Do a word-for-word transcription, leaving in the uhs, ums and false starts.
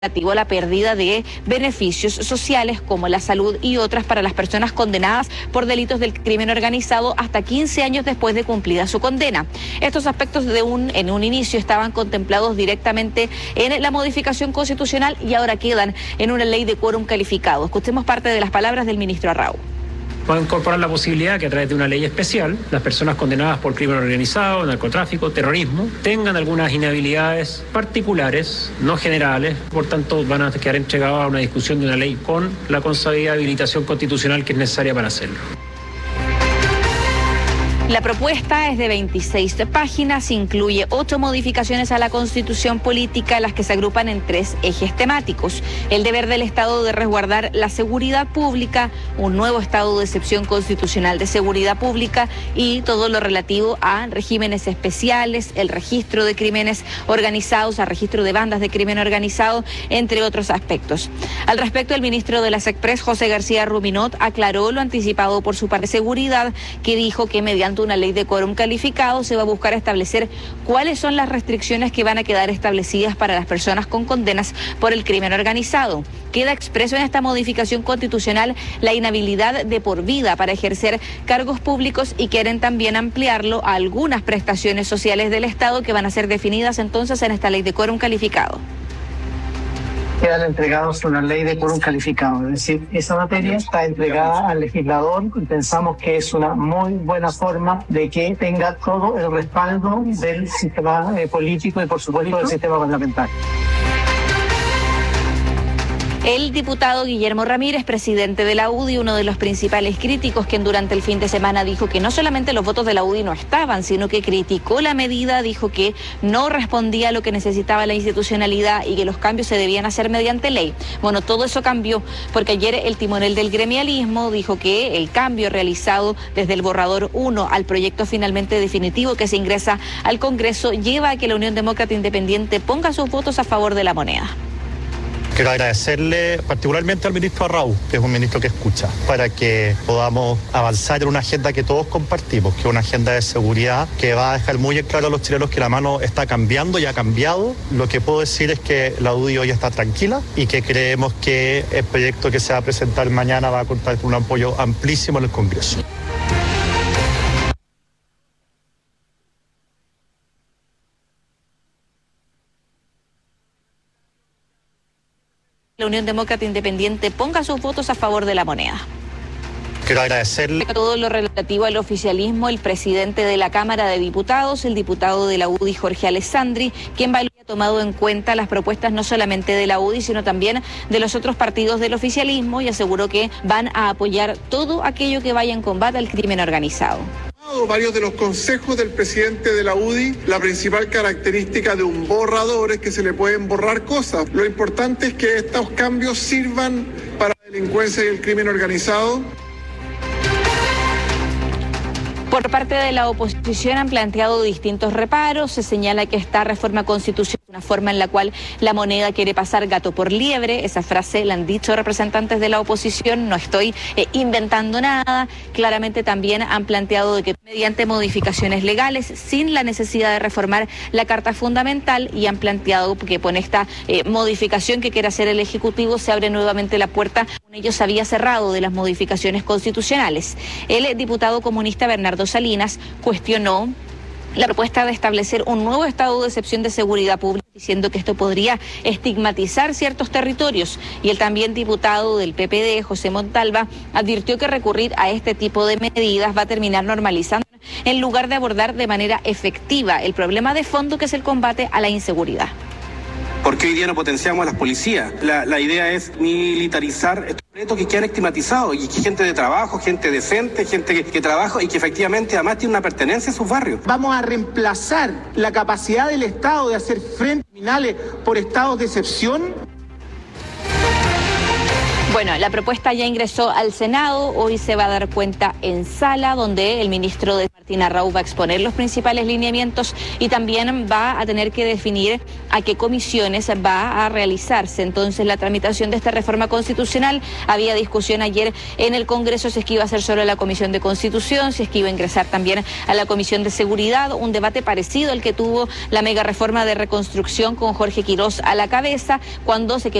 relativo a la pérdida de beneficios sociales como la salud y otras para las personas condenadas por delitos del crimen organizado hasta quince años después de cumplida su condena. Estos aspectos de un, en un inicio estaban contemplados directamente en la modificación constitucional y ahora quedan en una ley de quórum calificado. Escuchemos parte de las palabras del ministro Arrau. Va a incorporar la posibilidad que a través de una ley especial las personas condenadas por crimen organizado, narcotráfico, terrorismo, tengan algunas inhabilidades particulares, no generales, por tanto van a quedar entregadas a una discusión de una ley con la consabida habilitación constitucional que es necesaria para hacerlo. La propuesta es de veintiséis páginas, incluye ocho modificaciones a la Constitución política, las que se agrupan en tres ejes temáticos: el deber del Estado de resguardar la seguridad pública, un nuevo estado de excepción constitucional de seguridad pública y todo lo relativo a regímenes especiales, el registro de crímenes organizados, al registro de bandas de crimen organizado, entre otros aspectos. Al respecto, el ministro de la SECPRES, José García Ruminot, aclaró lo anticipado por su parte de seguridad, que dijo que mediante una ley de quórum calificado se va a buscar establecer cuáles son las restricciones que van a quedar establecidas para las personas con condenas por el crimen organizado. Queda expreso en esta modificación constitucional la inhabilidad de por vida para ejercer cargos públicos y quieren también ampliarlo a algunas prestaciones sociales del Estado que van a ser definidas entonces en esta ley de quórum calificado. Quedan entregados una ley de quórum calificado, es decir, esa materia está entregada al legislador y pensamos que es una muy buena forma de que tenga todo el respaldo del sistema eh, político y por supuesto del sistema parlamentario. El diputado Guillermo Ramírez, presidente de la U D I, uno de los principales críticos, quien durante el fin de semana dijo que no solamente los votos de la U D I no estaban, sino que criticó la medida, dijo que no respondía a lo que necesitaba la institucionalidad y que los cambios se debían hacer mediante ley. Bueno, todo eso cambió porque ayer el timonel del gremialismo dijo que el cambio realizado desde el borrador uno al proyecto finalmente definitivo que se ingresa al Congreso lleva a que la Unión Demócrata Independiente ponga sus votos a favor de la moneda. Quiero agradecerle particularmente al ministro Arrau, que es un ministro que escucha, para que podamos avanzar en una agenda que todos compartimos, que es una agenda de seguridad que va a dejar muy en claro a los chilenos que la mano está cambiando y ha cambiado. Lo que puedo decir es que la U D I hoy está tranquila y que creemos que el proyecto que se va a presentar mañana va a contar con un apoyo amplísimo en el Congreso. La Unión Demócrata Independiente ponga sus votos a favor de la moneda. Quiero agradecerle. Todo lo relativo al oficialismo, el presidente de la Cámara de Diputados, el diputado de la U D I, Jorge Alessandri, quien ha tomado en cuenta las propuestas no solamente de la U D I, sino también de los otros partidos del oficialismo y aseguró que van a apoyar todo aquello que vaya en combate al crimen organizado. Varios de los consejos del presidente de la U D I, la principal característica de un borrador es que se le pueden borrar cosas. Lo importante es que estos cambios sirvan para la delincuencia y el crimen organizado. Por parte de la oposición han planteado distintos reparos. Se señala que esta reforma constitucional es una forma en la cual la moneda quiere pasar gato por liebre. Esa frase la han dicho representantes de la oposición, no estoy eh, inventando nada. Claramente también han planteado de que mediante modificaciones legales, sin la necesidad de reformar la Carta Fundamental, y han planteado que con esta eh, modificación que quiere hacer el Ejecutivo se abre nuevamente la puerta. Ellos se había cerrado de las modificaciones constitucionales. El diputado comunista Bernardo Salinas cuestionó la propuesta de establecer un nuevo estado de excepción de seguridad pública, diciendo que esto podría estigmatizar ciertos territorios. Y el también diputado del P P D, José Montalva, advirtió que recurrir a este tipo de medidas va a terminar normalizando en lugar de abordar de manera efectiva el problema de fondo que es el combate a la inseguridad. Porque hoy día no potenciamos a las policías. La, la idea es militarizar estos pretos que quedan estigmatizados y que gente de trabajo, gente decente, gente que, que trabaja y que efectivamente además tiene una pertenencia en sus barrios. Vamos a reemplazar la capacidad del Estado de hacer frente a criminales por estados de excepción. Bueno, la propuesta ya ingresó al Senado, hoy se va a dar cuenta en sala, donde el ministro de Martina Raúl va a exponer los principales lineamientos y también va a tener que definir a qué comisiones va a realizarse entonces la tramitación de esta reforma constitucional. Había discusión ayer en el Congreso si es que iba a ser solo la Comisión de Constitución, si es que iba a ingresar también a la Comisión de Seguridad, un debate parecido al que tuvo la mega reforma de reconstrucción con Jorge Quirós a la cabeza, cuando se